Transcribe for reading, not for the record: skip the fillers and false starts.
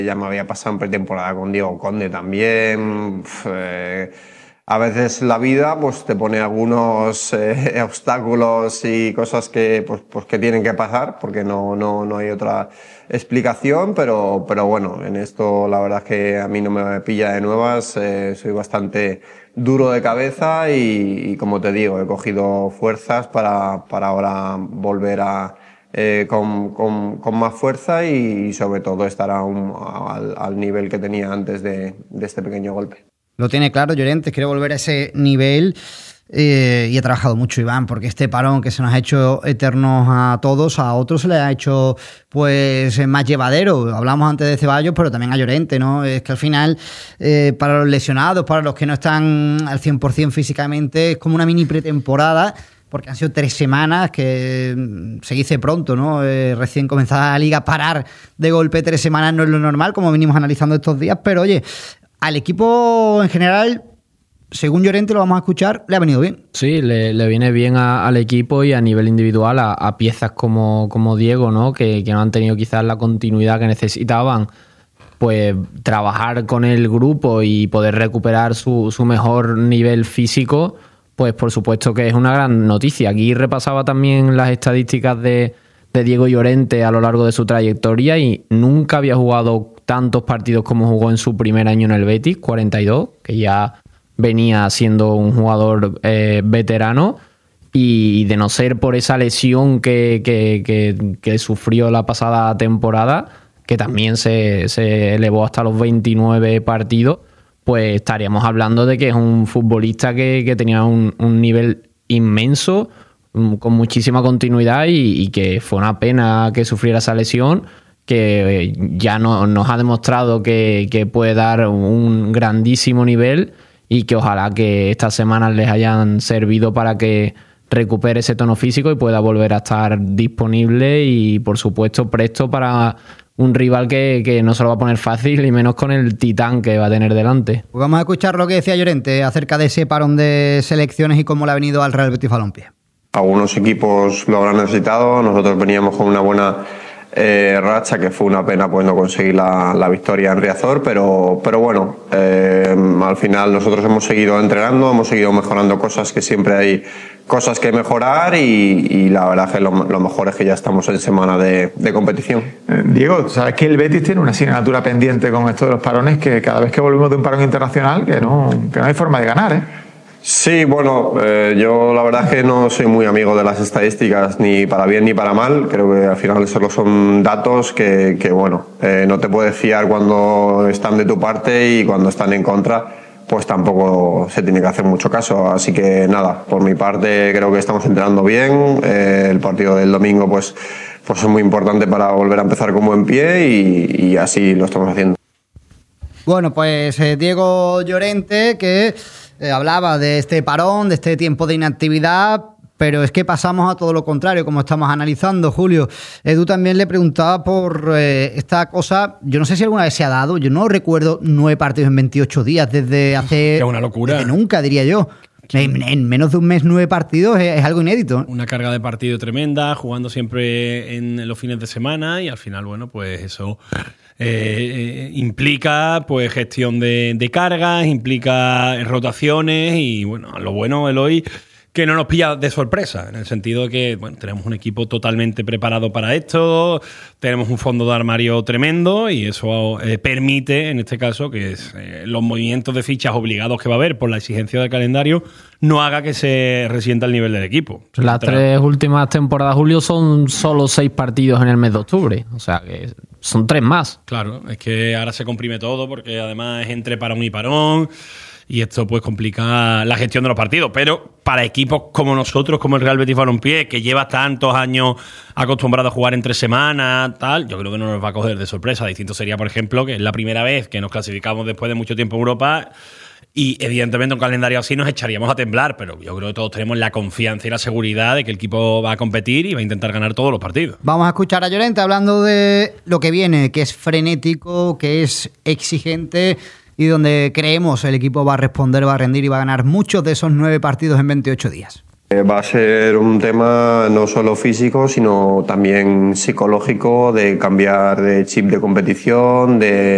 Ya me había pasado en pretemporada con Diego Conde también. A veces la vida pues te pone algunos obstáculos y cosas que, pues que tienen que pasar, porque no hay otra explicación, pero bueno, en esto la verdad es que a mí no me pilla de nuevas, soy bastante duro de cabeza y como te digo, he cogido fuerzas para ahora volver con más fuerza y sobre todo estar al nivel que tenía antes de este pequeño golpe. Lo tiene claro Llorente, quiere volver a ese nivel y ha trabajado mucho Iván, porque este parón que se nos ha hecho eternos a todos, a otros se le ha hecho pues más llevadero. Hablamos antes de Ceballos, pero también a Llorente, ¿no? Es que al final para los lesionados, para los que no están al 100% físicamente, es como una mini pretemporada, porque han sido 3 semanas que se dice pronto, ¿no? Recién comenzada la liga, parar de golpe 3 semanas no es lo normal, como venimos analizando estos días, pero oye, al equipo en general, según Llorente, lo vamos a escuchar, le ha venido bien. Sí, le viene bien al equipo y a nivel individual a piezas como Diego, ¿no? Que no han tenido quizás la continuidad que necesitaban. Pues trabajar con el grupo y poder recuperar su mejor nivel físico, pues por supuesto que es una gran noticia. Aquí repasaba también las estadísticas de Diego Llorente a lo largo de su trayectoria y nunca había jugado tantos partidos como jugó en su primer año en el Betis, 42, que ya venía siendo un jugador veterano, y de no ser por esa lesión que sufrió la pasada temporada, que también se elevó hasta los 29 partidos, pues estaríamos hablando de que es un futbolista que tenía un nivel inmenso, con muchísima continuidad y que fue una pena que sufriera esa lesión, que ya nos ha demostrado que puede dar un grandísimo nivel y que ojalá que estas semanas les hayan servido para que recupere ese tono físico y pueda volver a estar disponible y por supuesto presto para un rival que no se lo va a poner fácil y menos con el titán que va a tener delante. Pues vamos a escuchar lo que decía Llorente acerca de ese parón de selecciones y cómo le ha venido al Real Betis Balompié. Algunos equipos lo habrán necesitado, nosotros veníamos con una buena racha, que fue una pena pues no conseguir la victoria en Riazor, pero bueno, al final nosotros hemos seguido entrenando, hemos seguido mejorando cosas, que siempre hay cosas que mejorar y la verdad es que lo mejor es que ya estamos en semana de competición. Diego, sabes que el Betis tiene una asignatura pendiente con esto de los parones, que cada vez que volvemos de un parón internacional que no hay forma de ganar, ¿eh? Sí, bueno, yo la verdad es que no soy muy amigo de las estadísticas, ni para bien ni para mal. Creo que al final solo son datos que bueno, no te puedes fiar cuando están de tu parte y cuando están en contra, pues tampoco se tiene que hacer mucho caso. Así que nada, por mi parte creo que estamos entrenando bien. El partido del domingo pues es muy importante para volver a empezar con buen pie y así lo estamos haciendo. Bueno, pues Diego Llorente, que hablaba de este parón, de este tiempo de inactividad, pero es que pasamos a todo lo contrario, como estamos analizando, Julio. Edu también le preguntaba por esta cosa, yo no sé si alguna vez se ha dado, yo no recuerdo 9 partidos en 28 días desde hace... Es una locura. Desde nunca, diría yo. En menos de un mes 9 partidos es algo inédito. Una carga de partido tremenda, jugando siempre en los fines de semana y al final, bueno, pues eso implica pues gestión de cargas, implica rotaciones y bueno, lo bueno, Eloy, que no nos pilla de sorpresa, en el sentido de que bueno, tenemos un equipo totalmente preparado para esto, tenemos un fondo de armario tremendo y eso permite, en este caso, que los movimientos de fichas obligados que va a haber por la exigencia del calendario no haga que se resienta el nivel del equipo. Las 3 últimas temporadas, Julio, son solo 6 partidos en el mes de octubre, o sea que son 3 más. Claro, es que ahora se comprime todo porque además es entre parón y parón. Y esto pues complica la gestión de los partidos. Pero para equipos como nosotros, como el Real Betis Balompié, que lleva tantos años acostumbrado a jugar en 3 semanas, tal, yo creo que no nos va a coger de sorpresa. Distinto sería, por ejemplo, que es la primera vez que nos clasificamos después de mucho tiempo en Europa y evidentemente un calendario así nos echaríamos a temblar, pero yo creo que todos tenemos la confianza y la seguridad de que el equipo va a competir y va a intentar ganar todos los partidos. Vamos a escuchar a Llorente hablando de lo que viene, que es frenético, que es exigente y donde creemos el equipo va a responder, va a rendir y va a ganar muchos de esos 9 partidos en 28 días. Va a ser un tema no solo físico, sino también psicológico, de cambiar de chip de competición, de